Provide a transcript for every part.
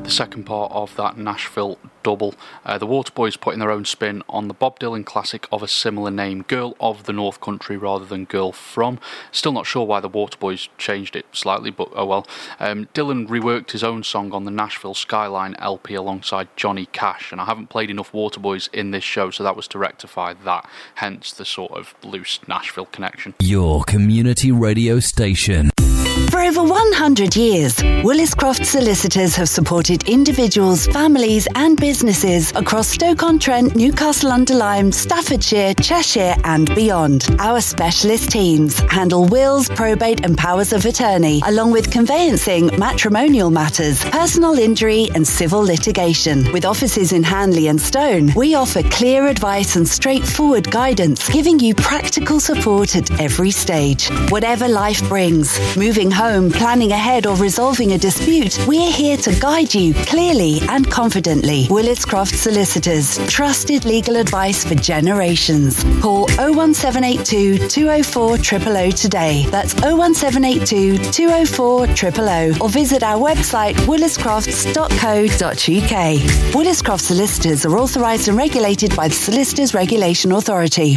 the second part of that Nashville double. The Waterboys putting their own spin on the Bob Dylan classic of a similar name, Girl of the North Country rather than Girl From. Still not sure why the Waterboys changed it slightly, but oh well. Dylan reworked his own song on the Nashville Skyline LP alongside Johnny Cash, and I haven't played enough Waterboys in this show, so that was to rectify that, hence the sort of loose Nashville connection. Your community radio station. For over 100 years, Willis Croft Solicitors have supported individuals, families and businesses across Stoke-on-Trent, Newcastle-under-Lyme, Staffordshire, Cheshire and beyond. Our specialist teams handle wills, probate and powers of attorney, along with conveyancing, matrimonial matters, personal injury and civil litigation. With offices in Hanley and Stone, we offer clear advice and straightforward guidance, giving you practical support at every stage. Whatever life brings, moving home, planning ahead or resolving a dispute, we're here to guide you clearly and confidently. Willis Croft Solicitors, trusted legal advice for generations. Call 01782 204 000 today. That's 01782 204 000 or visit our website williscrofts.co.uk. Willis Croft Solicitors are authorised and regulated by the Solicitors Regulation Authority.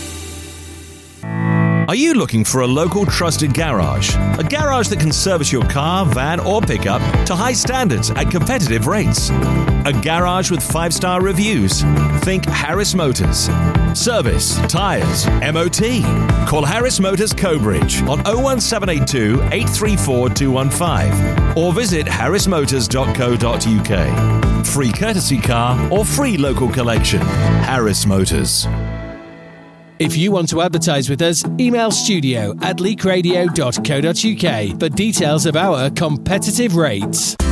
Are you looking for a local trusted garage? A garage that can service your car, van or pickup to high standards at competitive rates. A garage with 5-star reviews. Think Harris Motors. Service, tyres, MOT. Call Harris Motors Cobridge on 01782 834 215 or visit harrismotors.co.uk. Free courtesy car or free local collection. Harris Motors. If you want to advertise with us, email studio@leakradio.co.uk for details of our competitive rates.